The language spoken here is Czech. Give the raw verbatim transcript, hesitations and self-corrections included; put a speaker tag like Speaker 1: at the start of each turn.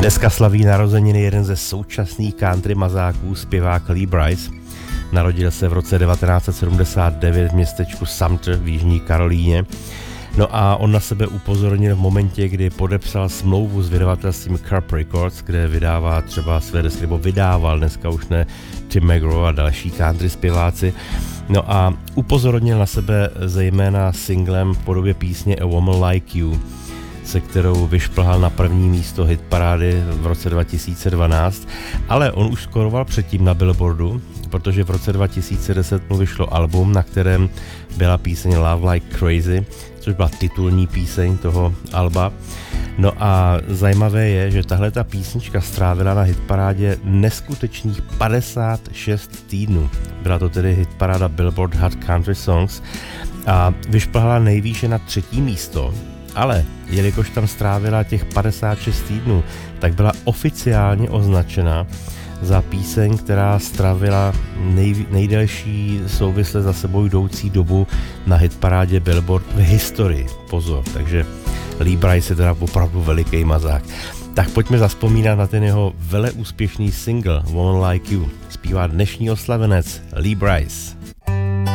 Speaker 1: Dneska slaví narozeniny jeden ze současných country mazáků, zpěvák Lee Brice. Narodil se v roce devatenáct set sedmdesát devět v městečku Sumter v Jižní Karolíně. No a on na sebe upozornil v momentě, kdy podepsal smlouvu s vydavatelstvím Curb Records, kde vydává třeba své desky, nebo vydával, dneska už ne, Tim McGraw a další country zpěváci. No a upozornil na sebe zejména singlem v podobě písně A Woman Like You, se kterou vyšplhal na první místo hitparády v roce dva tisíce dvanáct, ale on už skoroval předtím na Billboardu, protože v roce dva tisíce deset mu vyšlo album, na kterém byla píseň Love Like Crazy, což byla titulní píseň toho alba. No a zajímavé je, že tahle ta písnička strávila na hitparádě neskutečných padesát šest týdnů. Byla to tedy hitparáda Billboard Hot Country Songs a vyšplhala nejvýše na třetí místo. Ale jelikož tam strávila těch padesát šest týdnů, tak byla oficiálně označena za píseň, která strávila nej, nejdelší souvisle za sebou jdoucí dobu na hitparádě Billboard v historii. Pozor, takže Lee Brice je teda opravdu veliký mazák. Tak pojďme zazpomínat na ten jeho veleúspěšný single Woman Like You. Zpívá dnešní oslavenec Lee Brice.